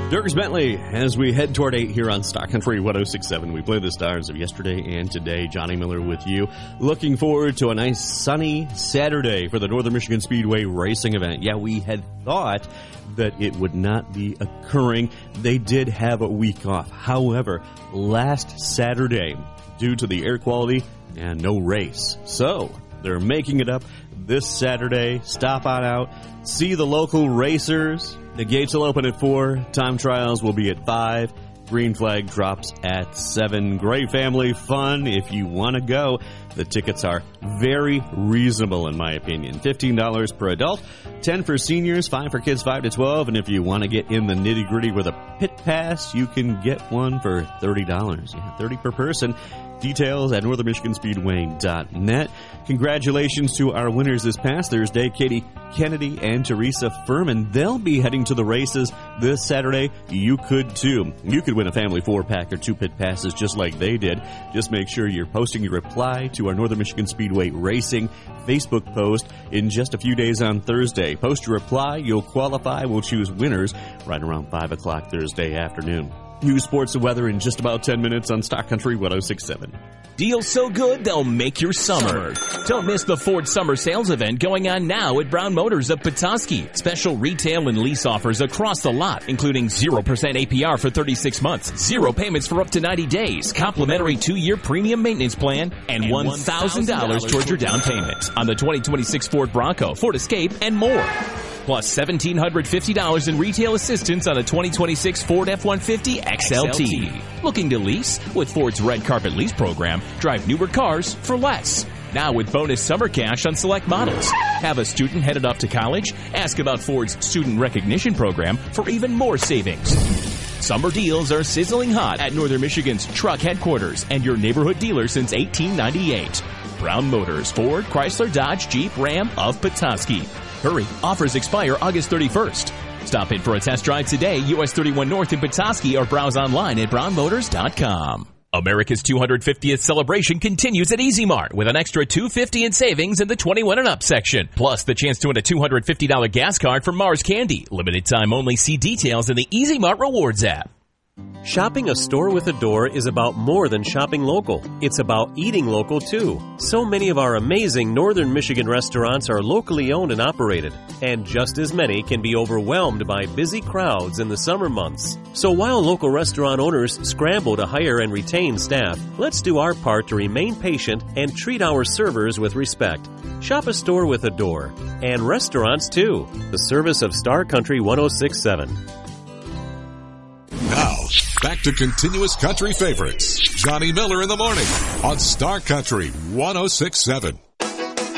Dirks Bentley, as we head toward 8 here on Star Country 106.7. We play the stars of yesterday and today. Johnny Miller with you. Looking forward to a nice sunny Saturday for the Northern Michigan Speedway racing event. Yeah, we had thought that it would not be occurring. They did have a week off. However, last Saturday, due to the air quality, and no race. So, they're making it up this Saturday. Stop on out. See the local racers. The gates will open at 4. Time trials will be at 5. Green flag drops at 7. Great family fun if you want to go. The tickets are very reasonable, in my opinion. $15 per adult, $10 for seniors, $5 for kids 5 to 12. And if you want to get in the nitty-gritty with a pit pass, you can get one for $30. Yeah, $30 per person. Details at northernmichiganspeedway.net. Congratulations to our winners this past Thursday, Katie Kennedy and Teresa Furman. They'll be heading to the races this Saturday. You could too. You could win a family 4-pack or 2 pit passes just like they did. Just make sure you're posting your reply to our Northern Michigan Speedway Racing Facebook post in just a few days on Thursday. Post your reply. You'll qualify. We'll choose winners right around 5 o'clock Thursday afternoon. News, sports, and weather in just about 10 minutes on Stock Country 106.7. Deals so good, they'll make your summer. Don't miss the Ford Summer Sales event going on now at Brown Motors of Petoskey. Special retail and lease offers across the lot, including 0% APR for 36 months, 0 payments for up to 90 days, complimentary 2-year premium maintenance plan, and $1,000 towards your down payment on the 2026 Ford Bronco, Ford Escape, and more. Plus $1,750 in retail assistance on a 2026 Ford F-150 XLT. Looking to lease? With Ford's Red Carpet Lease program, drive newer cars for less. Now with bonus summer cash on select models. Have a student headed off to college? Ask about Ford's Student Recognition program for even more savings. Summer deals are sizzling hot at Northern Michigan's truck headquarters and your neighborhood dealer since 1898. Brown Motors, Ford, Chrysler, Dodge, Jeep, Ram of Petoskey. Hurry, offers expire August 31st. Stop in for a test drive today, US 31 North in Petoskey, or browse online at brownmotors.com. America's 250th celebration continues at Easy Mart with an extra $250 in savings in the 21 and up section. Plus the chance to win a $250 gas card from Mars Candy. Limited time only. See details in the Easy Mart Rewards app. Shopping a store with a door is about more than shopping local. It's about eating local, too. So many of our amazing Northern Michigan restaurants are locally owned and operated, and just as many can be overwhelmed by busy crowds in the summer months. So while local restaurant owners scramble to hire and retain staff, let's do our part to remain patient and treat our servers with respect. Shop a store with a door, and restaurants, too. The service of Star Country 106.7. Now, back to continuous country favorites. Johnny Miller in the morning on Star Country 106.7.